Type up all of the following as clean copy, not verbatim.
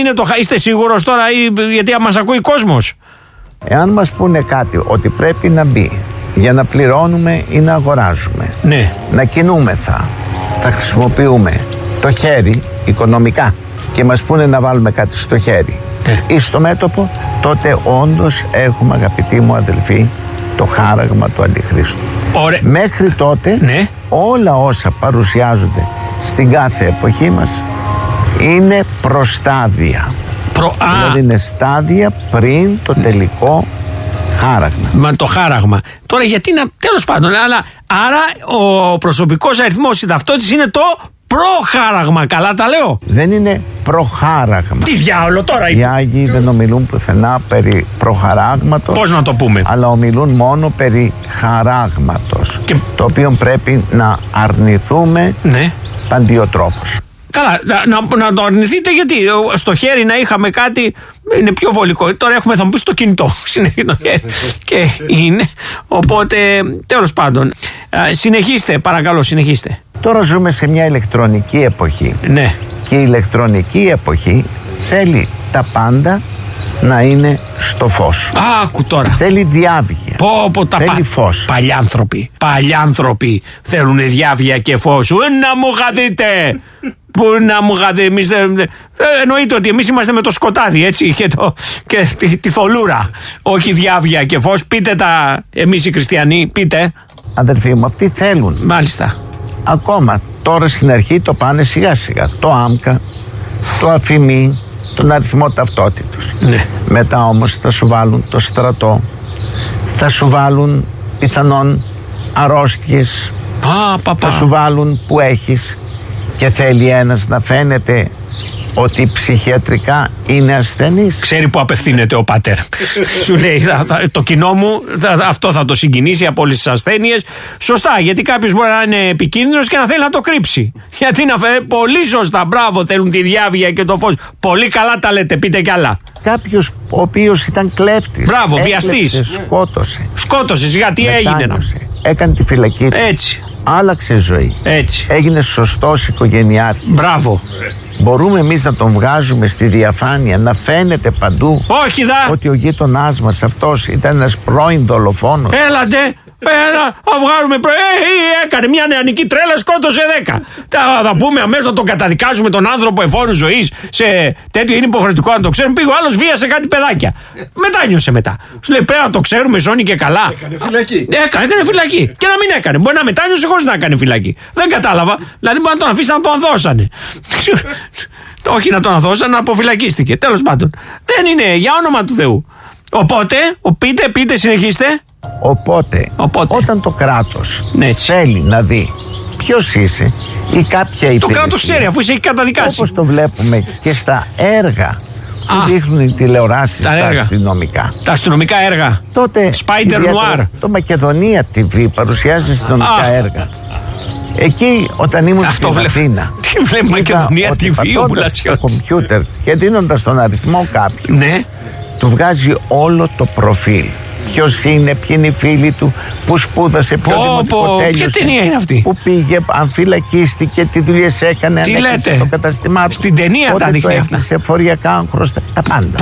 είναι είστε σίγουρος τώρα, γιατί μας ακούει κόσμος? Εάν μας πούνε κάτι ότι πρέπει να μπει για να πληρώνουμε ή να αγοράζουμε, ναι, να κινούμεθα, θα χρησιμοποιούμε το χέρι οικονομικά και μας πούνε να βάλουμε κάτι στο χέρι ή στο μέτωπο, τότε όντως έχουμε, αγαπητοί μου αδελφοί, το χάραγμα του Αντιχρίστου. Ωραία. Μέχρι τότε όλα όσα παρουσιάζονται στην κάθε εποχή μας είναι προστάδια. Δηλαδή είναι στάδια πριν το τελικό χάραγμα. Μα το χάραγμα. Τώρα γιατί να. Τέλος πάντων, άρα ο προσωπικός αριθμός, η ταυτότητας είναι το προχάραγμα. Καλά τα λέω? Δεν είναι προχάραγμα. Τι διάολο τώρα? Οι Άγιοι δεν ομιλούν πουθενά περί προχαράγματος. Πώς να το πούμε? Αλλά ομιλούν μόνο περί χαράγματος. Το οποίο πρέπει να αρνηθούμε παντιοτρόπως. Καλά, να το αρνηθείτε, γιατί στο χέρι να είχαμε κάτι είναι πιο βολικό. Τώρα έχουμε, θα μου πεις, το κινητό και είναι. Οπότε, τέλος πάντων, συνεχίστε, παρακαλώ, συνεχίστε. Τώρα ζούμε σε μια ηλεκτρονική εποχή. Ναι. Και η ηλεκτρονική εποχή θέλει τα πάντα να είναι στο φως. Άκου τώρα. Θέλει διάβγεια. Θέλει φως. Παλιάνθρωποι θέλουν διάβγεια και φως. Να μου γαδείτε. Πού να μου γαδείτε. Εννοείται ότι εμείς είμαστε με το σκοτάδι, έτσι, και τη θολούρα. Όχι διάβγεια και φως. Πείτε τα, εμείς οι χριστιανοί, πείτε. Αδερφοί μου, αυτοί θέλουν. Μάλιστα. Ακόμα τώρα στην αρχή το πάνε σιγά σιγά. Το άμκα, το αφημί, τον αριθμό ταυτότητος. Ναι. Μετά όμως θα σου βάλουν το στρατό, θα σου βάλουν πιθανόν αρρώστιες, θα σου βάλουν που έχεις, και θέλει ένας να φαίνεται ότι ψυχιατρικά είναι ασθενής. Ξέρει που απευθύνεται ο πατέρ. Σου λέει, το κοινό μου αυτό θα το συγκινήσει από όλες τις ασθένειες. Σωστά, γιατί κάποιος μπορεί να είναι επικίνδυνος και να θέλει να το κρύψει. Γιατί να φέρει. Πολύ σωστά, μπράβο, θέλουν τη διάβγεια και το φως. Πολύ καλά τα λέτε, πείτε κι άλλα. Κάποιος ο οποίος ήταν κλέφτης. Μπράβο, βιαστής. Σκότωσε, γιατί έγινε? Έκανε τη φυλακή του. Έτσι. Άλλαξε ζωή. Έτσι. Έγινε σωστός οικογενειάρχης. Μπράβο. Μπορούμε εμείς να τον βγάζουμε στη διαφάνεια, να φαίνεται παντού. Όχι ότι ο γείτονάς μας αυτός ήταν ένας πρώην δολοφόνος. Έλατε, θα βγάλουμε έκανε μια νεανική τρέλα, σκότωσε 10. Θα πούμε αμέσως να τον καταδικάζουμε τον άνθρωπο εφόρου ζωής σε τέτοιο, είναι υποχρεωτικό να το ξέρουμε. Πήγε ο άλλος, βίασε κάτι παιδάκια. Μετάνιωσε μετά. Σου λέει, πρέπει να το ξέρουμε, σώνει και καλά. Έκανε φυλακή. Έκανε φυλακή. Και να μην έκανε. Μπορεί να μετάνιωσε χωρίς να έκανε φυλακή. Δεν κατάλαβα. Δηλαδή μπορεί να τον αφήσει να τον δώσανε. Όχι να τον αδώσαν, να αποφυλακίστηκε. Τέλος πάντων. Δεν είναι, για όνομα του Θεού. Οπότε, πείτε, συνεχίστε. Οπότε. Όταν το κράτος θέλει να δει ποιος είσαι ή κάποια υπηρεσία, το κράτος ξέρει, αφού σε έχει καταδικάσει. Όπως το βλέπουμε και στα έργα που δείχνουν οι τηλεοράσεις τα αστυνομικά. Τα αστυνομικά έργα. Τότε Spider Noir. Το Μακεδονία TV παρουσιάζει αστυνομικά έργα. Εκεί όταν ήμουν στην Αθήνα, τι βλέπει Μακεδονία TV ο Μπουλατσιώτης, κομπιούτερ και δίνοντας τον αριθμό κάποιου, του βγάζει όλο το προφίλ. Ποιος είναι, ποιοι είναι οι φίλοι του, που σπούδασε, ποιο δημοτικό τέλειωσε, ποια ταινία είναι αυτή, που πήγε, αν φυλακίστηκε, τι δουλειές έκανε, τι λέτε, στο καταστημά του, στην ταινία τα δείχνει αυτά, σε φοριακά χρωστά, τα πάντα.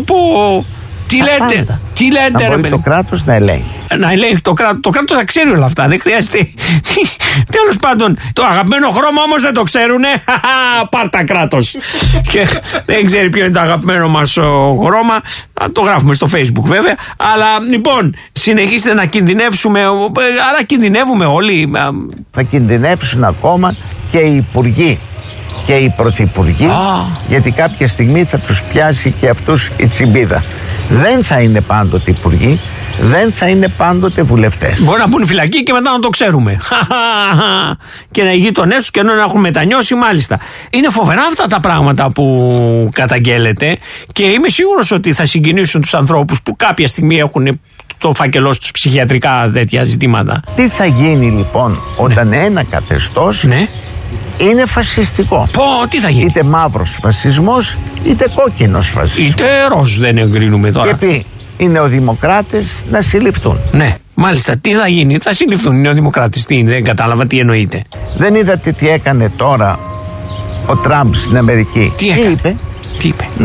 Τι λέτε, να μπορεί το κράτος να ελέγχει. Να ελέγχει το κράτος. Το κράτος θα ξέρει όλα αυτά. Δεν χρειάζεται. Τέλος πάντων, το αγαπημένο χρώμα όμως δεν το ξέρουνε. Πάρτα κράτος. Και δεν ξέρει ποιο είναι το αγαπημένο μας χρώμα. Το γράφουμε στο Facebook βέβαια. Αλλά λοιπόν, συνεχίστε να κινδυνεύσουμε. Άρα κινδυνεύουμε όλοι. Θα κινδυνεύσουν ακόμα και οι υπουργοί και οι πρωθυπουργοί, γιατί κάποια στιγμή θα τους πιάσει και αυτούς η τσιμπίδα. Δεν θα είναι πάντοτε υπουργοί, δεν θα είναι πάντοτε βουλευτές. Μπορεί να μπουν φυλακή και μετά να το ξέρουμε. Και να οι γείτονές τους και ενώ να έχουν μετανιώσει, μάλιστα. Είναι φοβερά αυτά τα πράγματα που καταγγέλλεται και είμαι σίγουρος ότι θα συγκινήσουν τους ανθρώπους που κάποια στιγμή έχουν το φάκελό στους ψυχιατρικά τέτοια ζητήματα. Τι θα γίνει λοιπόν όταν ένα καθεστώς είναι φασιστικό? Τι θα γίνει? Είτε μαύρος φασισμός, είτε κόκκινος φασισμός. Είτε ροζ, δεν εγκρίνουμε τώρα. Και πει οι νεοδημοκράτες να συλληφθούν. Ναι, μάλιστα. Τι θα γίνει? Θα συλληφθούν οι νεοδημοκράτες. Δεν κατάλαβα τι εννοείται. Δεν είδατε τι έκανε τώρα ο Τραμπ στην Αμερική? Τι είπε?